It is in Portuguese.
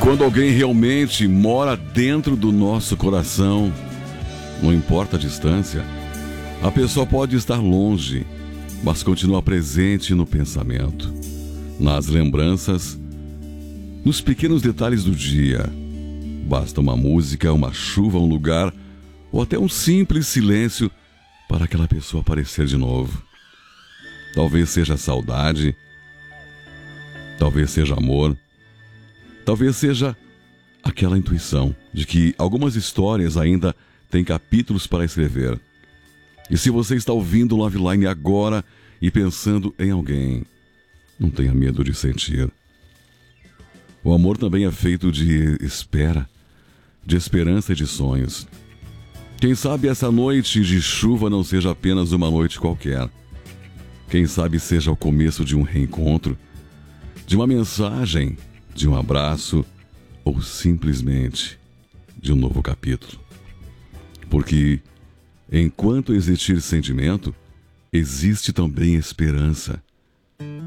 Quando alguém realmente mora dentro do nosso coração, não importa a distância, a pessoa pode estar longe, mas continua presente no pensamento, nas lembranças, nos pequenos detalhes do dia. Basta uma música, uma chuva, um lugar ou até um simples silêncio para aquela pessoa aparecer de novo. Talvez seja saudade, talvez seja amor, talvez seja aquela intuição de que algumas histórias ainda têm capítulos para escrever. E se você está ouvindo o Love Line agora e pensando em alguém, não tenha medo de sentir. O amor também é feito de espera, de esperança e de sonhos. Quem sabe essa noite de chuva não seja apenas uma noite qualquer. Quem sabe seja o começo de um reencontro, de uma mensagem, de um abraço ou simplesmente de um novo capítulo. Porque enquanto existir sentimento, existe também esperança.